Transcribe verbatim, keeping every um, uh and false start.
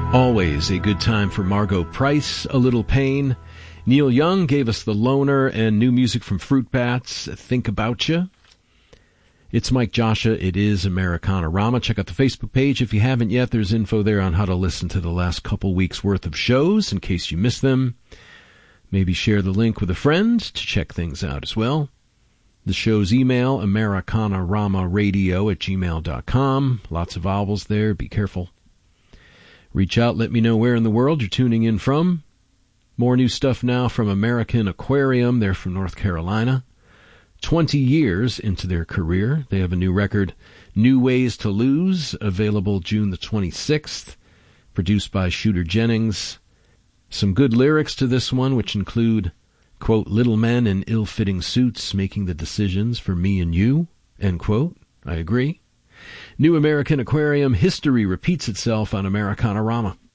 Always a good time for Margot Price, A Little Pain. Neil Young gave us The Loner, and new music from Fruit Bats, Think About Ya. It's Mike Joshua. It is Americana-Rama. Check out the Facebook page if you haven't yet. There's info there on how to listen to the last couple weeks' worth of shows in case you missed them. Maybe share the link with a friend to check things out as well. The show's email, americanarama.radio at gmail dot com. Lots of vowels there. Be careful. Reach out. Let me know where in the world you're tuning in from. More new stuff now from American Aquarium. They're from North Carolina. Twenty years into their career. They have a new record, New Ways to Lose, available June the twenty-sixth, produced by Shooter Jennings. Some good lyrics to this one, which include, quote, little men in ill-fitting suits making the decisions for me and you, end quote. I agree. New American Aquarium, history repeats itself on Americana-Rama.